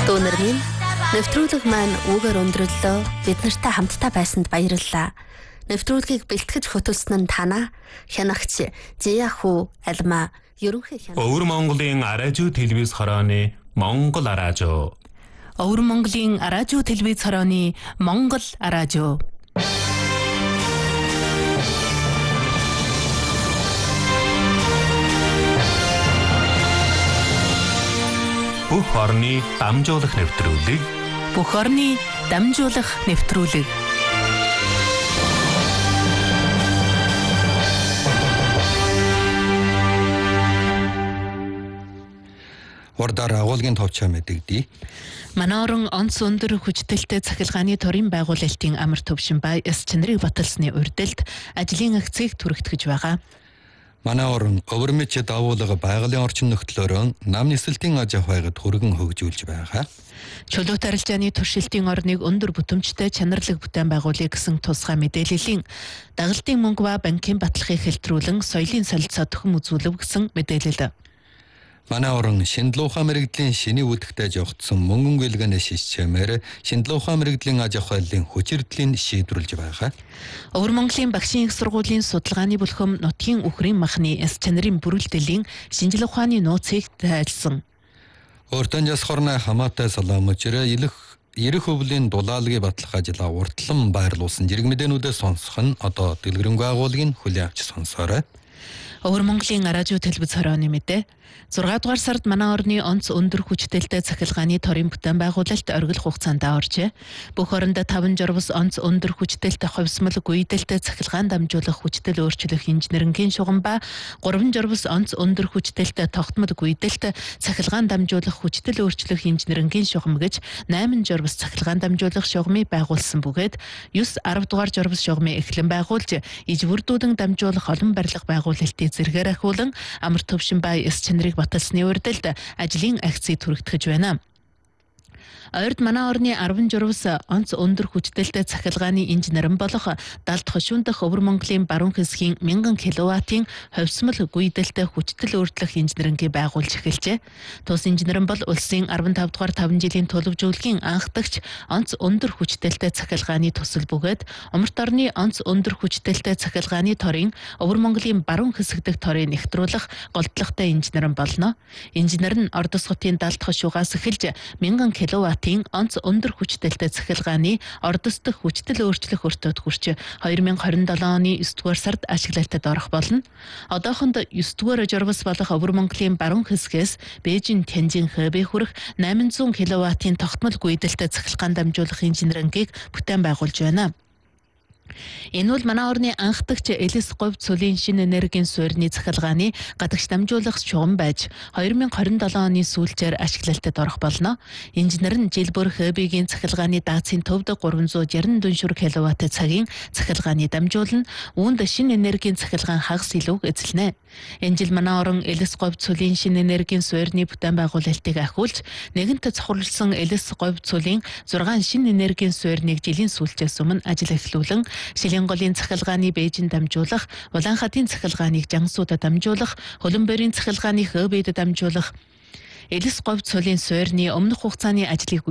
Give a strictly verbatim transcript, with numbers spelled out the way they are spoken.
Дүүнэрний нэвтрүүлэг маань үгээр өндөрлөө бид нартай хамтдаа байсанд баярлалаа. Нэвтрүүлгийг бэлтгэж хөтөлсөн нь танаа хянагч Жияхүү Алмаа ерөнхий хянагч. Өвөр Монголын Аражуу телевиз хорооны Монгол Аражуу. Өвөр Монголын Аражуу телевиз хорооны Монгол Аражуу. Бүх орны дамжуулах нэвтрүүлэг. Бүх орны дамжуулах нэвтрүүлэг. Урдаар агуулгын товчоо мэдэгдээ. Манай орон онц өндөр хүчтэй цахилгааны торын байгуулалтын амар төвшин ба эс чанарыг баталсны урьдалд ажлын акцийг түрэгтгэж байгаа. Манай орон өвөр мэд давуулга байгалийн орчин нөхцлөөрөө нам нисэлтийн аж ахуйгад хүргэн хөгжүүлж байгаа. Чөлөөт арилжааны туршилтын орныг өндөр бүтэмжтэй чанарлаг бүтээн байгуулъя гэсэн тусгай мэдээллийн дагалдын мөнгө ба банкын баталгыг хэлтрүүлэн соёлын солилцоо төхөм үзүүлэв гэсэн мэдээлэл. Манай орон шиндлуухай мэрэгдлийн шиний үүрэгтэй жогдсон мөнгөн гэлгэнээс шишчэмээр шиндлуухай мэрэгдлийн аж ахуйлын хүчирдлийн шийдвэрлэж байгаа. Өвөр Монголын багшийн их сургуулийн судалгааны бүлхэм нутгийн үхрийн махны эс чанарын бүрэлдэхүүн шинжлэх ухааны нууцыг тайлсан. Өөртөө ясхорны хамаатай салаамчраа илэх Ирэх өвлийн дулаалгыг батлах ажлаа уртлан байрлуулсан зэрэг мэдээнүүдээ сонсох нь одоо дэлгэрэнгүй агуулгын хүлээн авч сонсоорой. Өвөр Монголын Аражуу телевиз хорооны мэдээ. зургаадугаар сард манай орны онц өндөр хүчтэй цахилгааны торын бүтээн байгуулалт оргил хугацаанд оржээ. Бүх орондоо таван журвас онц өндөр хүчтэй ховсмол гүйдэлтэй цахилгаан дамжуулах хүчтэй өөрчлөх инженерингийн шугам ба гурван журвас онц өндөр хүчтэй тогтмол гүйдэлт цахилгаан дамжуулах хүчтэй өөрчлөх инженерингийн шугам гэж найман журвас цахилгаан дамжуулах шугамыг байгуулсан бөгөөд девять дугаар журвас шугамыг эхлэн байгуулж ижвэрдүүдэн дамжуулах олон барилга байгуулалтыг зэрэгээр ахиулан амар төвшин ба эс чанарыг баталсны урьдалд ажлын акцийг түрэгтгэж байна. Ойрд манай орны арван журвас онц өндөр хүчтэй цахилгааны инженерэн болох далд хошуун дахь Өвөр Монголын баруун хэсгийн мянган киловаттын ховсмол гүйдэлтэй хүчтэй өөрчлөх инженерингийг байгуулж эхэлжээ. Тус инженерэн бол улсын арван тав дугаар таван жилийн төлөвжүүлгийн анхдагч онц өндөр хүчтэй цахилгааны төсөл бөгөөд умарт орны онц өндөр хүчтэй цахилгааны торын Өвөр Монголын баруун хэсэг дэх торыг нэвтрүүлэх голдлоготой инженерэн болно. Инженер нь Ордос хотын далд хошуугаас эхэлж мянган киловатт онц өндөр хүчтэй цахилгааны Ордос дахь хүчтэй өөрчлөх өртөд хүрч хоёр мянга хорин долоо оны девять дугаар сард ашиглалтад орох болно. Одоохонд девять дугаар журвас болох Өвөр Монголын баруун хэсгээс Бээжин Тянжин Хэбэ хүрэх восемь сот киловаттын тогтмол гүйдэлтэй цахилгаан дамжуулах инженерингийг бүтээн байгуулж байна. Энэ бол манай орны анхдагч Элис говь цөлийн шинэ энергийн суурьны цахилгааны гадагш дамжуулах шугам байж хоёр мянга хорин долоо оны сүүлчээр ашиглалтад орох болно. Инженер нь жил бүр Хэбигийн цахилгааны даацын төвд гуравдугаар дүншүр киловатт цагийн цахилгааны дамжуулна. Үүнд шинэ энергийн цахилгаан хагас илүүг эзэлнэ. Энэ жил манай орон Элис говь цөлийн шинэ энергийн суурьны бүтээн байгуулалтыг ахиулж нэгэнт цохирлсон Элис говь цөлийн зургаан шинэ энергийн суурьныг жилийн сүүлчээс өмнө ажил эхлүүлэн Шилэнголын цахилгааны Бээжин дамжуулах, Улаанхадын цахилгааныг Жансуудад дамжуулах, Хөлбөмбөрийн цахилгааны Хэбэд дамжуулах, Элис говь цөлийн суурьны өмнөх хугацааны ажлыг